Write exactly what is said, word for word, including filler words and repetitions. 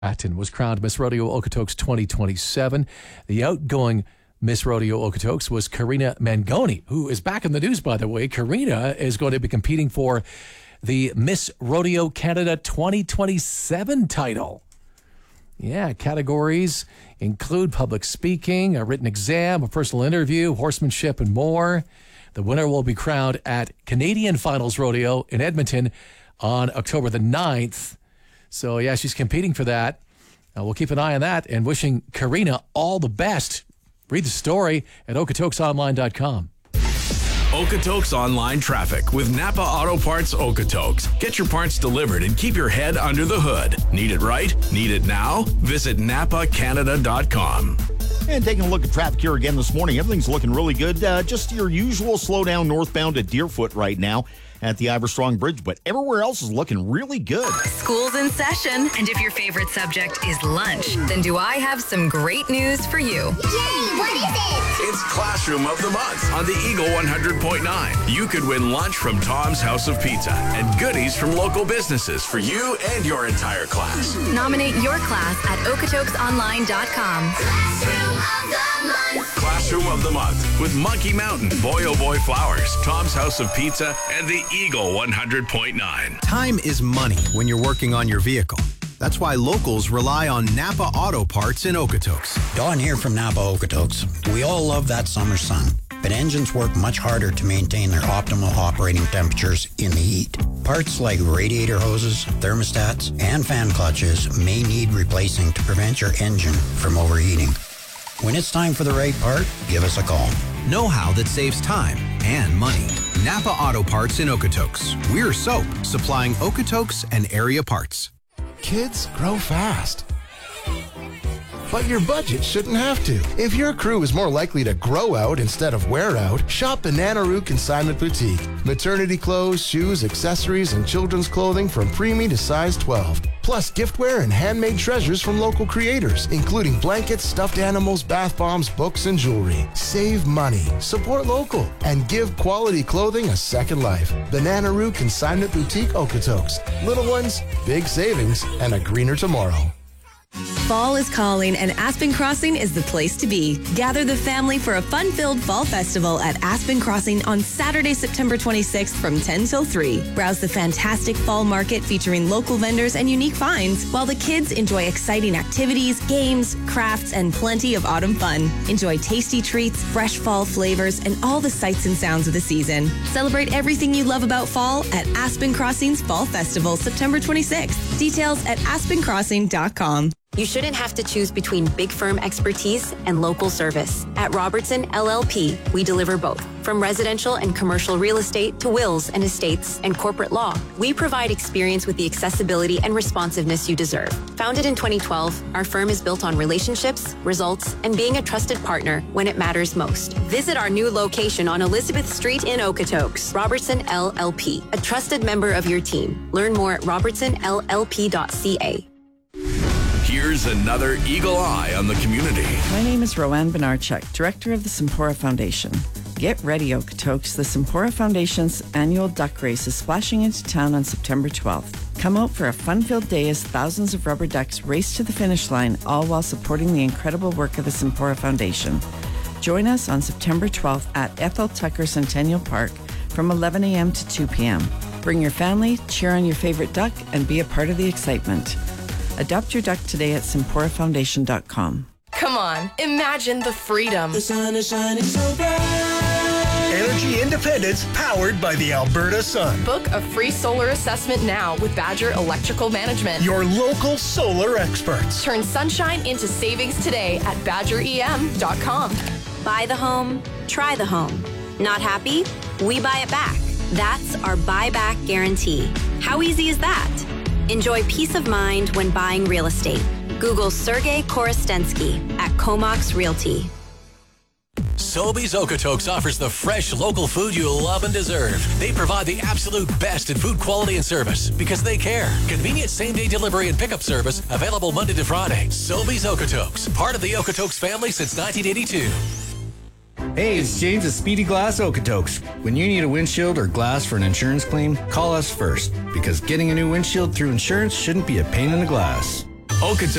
Atten was crowned Miss Rodeo Okotoks twenty twenty-seven. The outgoing Miss Rodeo Okotoks was Karina Mangoni, who is back in the news, by the way. Karina is going to be competing for the Miss Rodeo Canada twenty twenty-seven title. Yeah, categories include public speaking, a written exam, a personal interview, horsemanship, and more. The winner will be crowned at Canadian Finals Rodeo in Edmonton on October the ninth. So, yeah, she's competing for that. Uh, we'll keep an eye on that and wishing Karina all the best. Read the story at Okotoks Online dot com. Okotoks Online Traffic with Napa Auto Parts Okotoks. Get your parts delivered and keep your head under the hood. Need it right? Need it now? Visit Napa Canada dot com. And taking a look at traffic here again this morning, everything's looking really good. Uh, just your usual slowdown northbound at Deerfoot right now at the Iverstrong Bridge, but everywhere else is looking really good. School's in session, and if your favorite subject is lunch, then do I have some great news for you. Yay, what is it? It's Classroom of the Month on the Eagle one hundred point nine. You could win lunch from Tom's House of Pizza and goodies from local businesses for you and your entire class. Nominate your class at Okotoks Online dot com. Classroom of the Month. Classroom of the Month with Monkey Mountain, Boy Oh Boy Flowers, Tom's House of Pizza, and the Eagle one hundred point nine. Time is money when you're working on your vehicle. That's why locals rely on Napa Auto Parts in Okotoks. Don here from Napa Okotoks. We all love that summer sun, but engines work much harder to maintain their optimal operating temperatures in the heat. Parts like radiator hoses, thermostats, and fan clutches may need replacing to prevent your engine from overheating. When it's time for the right part, give us a call. Know-how that saves time and money. Napa Auto Parts in Okotoks. We're soap, supplying Okotoks and area parts. Kids grow fast. But your budget shouldn't have to. If your crew is more likely to grow out instead of wear out, shop Bananaroo Consignment Boutique. Maternity clothes, shoes, accessories, and children's clothing from preemie to size twelve. Plus giftware and handmade treasures from local creators, including blankets, stuffed animals, bath bombs, books, and jewelry. Save money, support local, and give quality clothing a second life. Bananaroo Consignment Boutique Okotoks. Little ones, big savings, and a greener tomorrow. Fall is calling, and Aspen Crossing is the place to be. Gather the family for a fun-filled fall festival at Aspen Crossing on Saturday, September twenty-sixth from ten till three. Browse the fantastic fall market featuring local vendors and unique finds, while the kids enjoy exciting activities, games, crafts, and plenty of autumn fun. Enjoy tasty treats, fresh fall flavors, and all the sights and sounds of the season. Celebrate everything you love about fall at Aspen Crossing's Fall Festival, September twenty-sixth. Details at aspen crossing dot com. You shouldn't have to choose between big firm expertise and local service. At Robertson L L P, we deliver both. From residential and commercial real estate to wills and estates and corporate law, we provide experience with the accessibility and responsiveness you deserve. Founded in twenty twelve, our firm is built on relationships, results, and being a trusted partner when it matters most. Visit our new location on Elizabeth Street in Okotoks. Robertson L L P, a trusted member of your team. Learn more at robertson l l p dot c a. Here's another Eagle Eye on the community. My name is Roanne Benarchuk, Director of the Simpora Foundation. Get ready, Okotoks. The Simpora Foundation's annual duck race is splashing into town on September twelfth. Come out for a fun-filled day as thousands of rubber ducks race to the finish line, all while supporting the incredible work of the Simpora Foundation. Join us on September twelfth at Ethel Tucker Centennial Park from eleven a.m. to two p.m. Bring your family, cheer on your favorite duck, and be a part of the excitement. Adopt your duck today at simpora foundation dot com. Come on, imagine the freedom. The sun is shining so bright. Energy independence powered by the Alberta sun. Book a free solar assessment now with Badger Electrical Management. Your local solar experts. Turn sunshine into savings today at badger e m dot com. Buy the home, try the home. Not happy? We buy it back. That's our buyback guarantee. How easy is that? Enjoy peace of mind when buying real estate. Google Sergey Korostensky at Comox Realty. Sobeys Okotoks offers the fresh local food you love and deserve. They provide the absolute best in food quality and service because they care. Convenient same-day delivery and pickup service available Monday to Friday. Sobeys Okotoks, part of the Okotoks family since nineteen eighty-two. Hey, it's James at Speedy Glass Okotoks. When you need a windshield or glass for an insurance claim, call us first, because getting a new windshield through insurance shouldn't be a pain in the glass. Okotoks